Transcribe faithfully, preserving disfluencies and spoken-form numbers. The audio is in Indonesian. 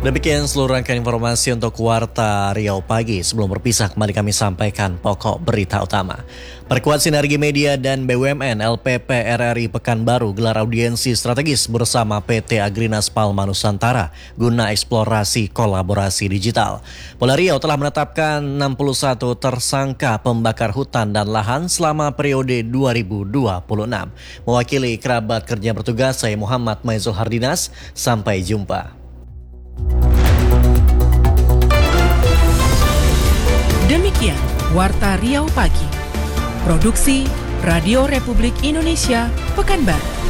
Demikian seluruh rangkaian informasi untuk Warta Riau Pagi. Sebelum berpisah, kembali kami sampaikan pokok berita utama. Perkuat sinergi media dan B U M N, L P P R R I Pekanbaru gelar audiensi strategis bersama P T Agrinas Palma Nusantara guna eksplorasi kolaborasi digital. Polda Riau telah menetapkan enam puluh satu tersangka pembakar hutan dan lahan selama periode dua ribu dua puluh enam. Mewakili kerabat kerja bertugas, saya Muhammad Maizul Hardinas. Sampai jumpa. Demikian Warta Riau Pagi. Produksi Radio Republik Indonesia, Pekanbaru.